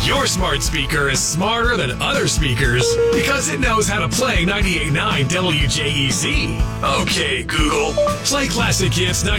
Your smart speaker is smarter than other speakers because it knows how to play 98.9 WJEZ. Okay, Google, play classic hits